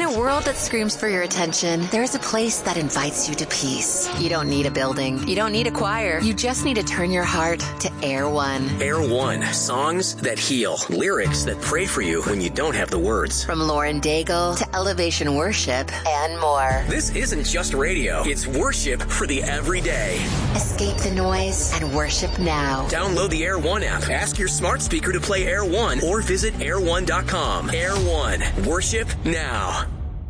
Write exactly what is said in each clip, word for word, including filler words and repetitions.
a world that screams for your attention, there's a place that invites you to peace. You don't need a building. You don't need a choir. You just need to turn your heart to Air One. Air One. Songs that heal. Lyrics that pray for you when you don't have the words. From Lauren Daigle to Elevation Worship and more. This isn't just radio. It's worship for the everyday. Escape the noise and worship now. Download the Air One app. Ask your smart speaker to play Air One or visit air one dot com. Air One. Worship now.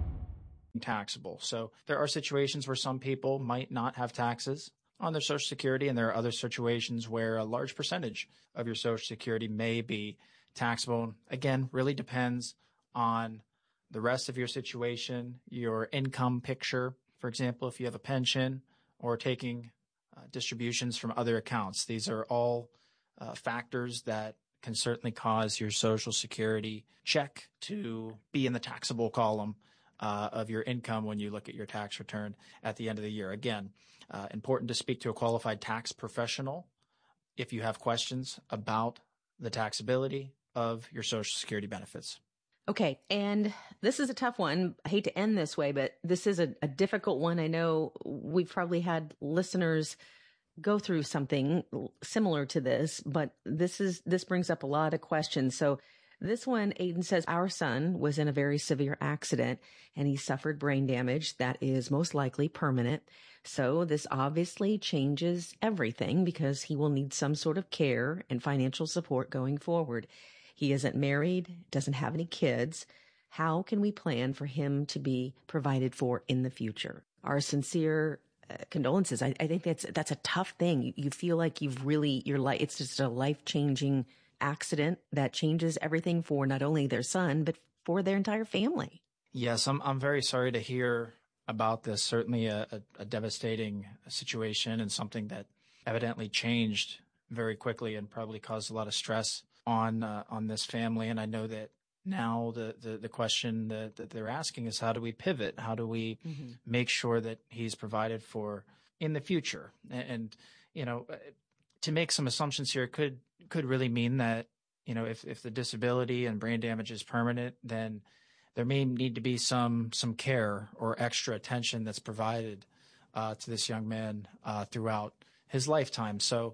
Taxable. So there are situations where some people might not have taxes on their Social Security, and there are other situations where a large percentage of your Social Security may be taxable. Again, really depends on the rest of your situation, your income picture. For example, if you have a pension or taking uh, distributions from other accounts, these are all uh, factors that can certainly cause your Social Security check to be in the taxable column uh, of your income when you look at your tax return at the end of the year. Again, uh, important to speak to a qualified tax professional if you have questions about the taxability of your Social Security benefits. Okay, and this is a tough one. I hate to end this way, but this is a, a difficult one. I know we've probably had listeners go through something similar to this, but this is this brings up a lot of questions. So this one, Aiden says, our son was in a very severe accident and he suffered brain damage that is most likely permanent. So this obviously changes everything because he will need some sort of care and financial support going forward. He isn't married, doesn't have any kids. How can we plan for him to be provided for in the future? Our sincere uh, condolences. I, I think that's that's a tough thing. You, you feel like you've really, your life, it's just a life-changing accident that changes everything for not only their son, but for their entire family. Yes, I'm I'm very sorry to hear about this. Certainly a, a, a devastating situation and something that evidently changed very quickly and probably caused a lot of stress on uh, on this family. And I know that now the, the, the question that, that they're asking is, how do we pivot? How do we mm-hmm. make sure that he's provided for in the future? And, and, you know, to make some assumptions here could could really mean that, you know, if, if the disability and brain damage is permanent, then there may need to be some some care or extra attention that's provided uh, to this young man uh, throughout his lifetime. So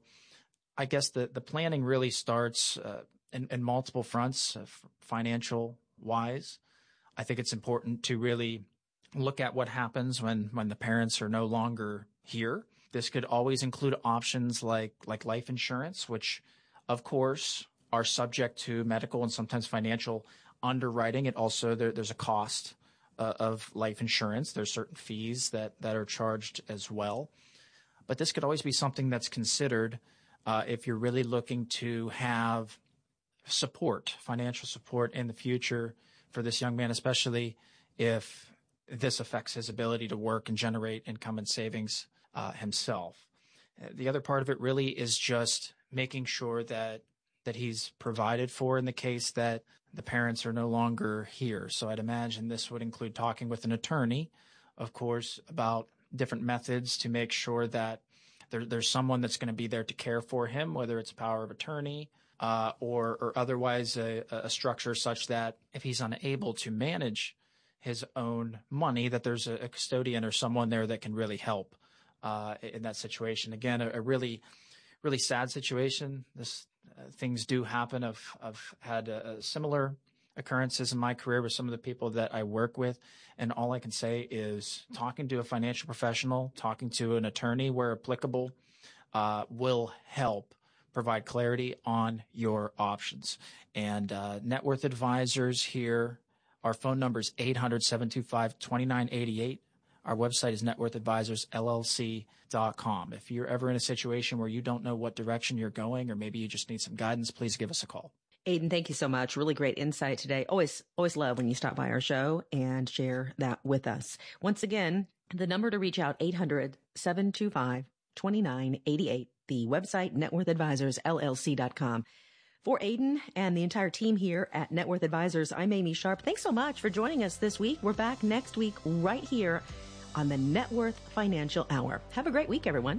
I guess the, the planning really starts uh, in, in multiple fronts, uh, financial wise. I think it's important to really look at what happens when, when the parents are no longer here. This could always include options like, like life insurance, which of course are subject to medical and sometimes financial underwriting. It also, there, there's a cost uh, of life insurance. There's certain fees that, that are charged as well. But this could always be something that's considered Uh, if you're really looking to have support, financial support in the future for this young man, especially if this affects his ability to work and generate income and savings uh, himself. Uh, the other part of it really is just making sure that that he's provided for in the case that the parents are no longer here. So I'd imagine this would include talking with an attorney, of course, about different methods to make sure that There, there's someone that's going to be there to care for him, whether it's a power of attorney uh, or, or otherwise a, a structure such that if he's unable to manage his own money, that there's a, a custodian or someone there that can really help uh, in that situation. Again, a, a really, really sad situation. This uh, things do happen. I've, I've had uh, similar occurrences in my career with some of the people that I work with. And all I can say is talking to a financial professional, talking to an attorney where applicable, uh, will help provide clarity on your options. And uh, Net Worth Advisors here, our phone number is eight hundred, seven two five, two nine eight eight. Our website is net worth advisors L L C dot com. If you're ever in a situation where you don't know what direction you're going, or maybe you just need some guidance, please give us a call. Aiden, thank you so much. Really great insight today. Always, always love when you stop by our show and share that with us. Once again, the number to reach out, eight hundred, seven two five, two nine eight eight. The website, net worth advisors L L C dot com. For Aiden and the entire team here at Net Worth Advisors, I'm Amy Sharp. Thanks so much for joining us this week. We're back next week right here on the Net Worth Financial Hour. Have a great week, everyone.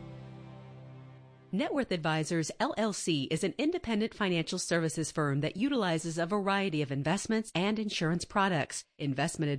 Net Worth Advisors, L L C is an independent financial services firm that utilizes a variety of investments and insurance products. Investment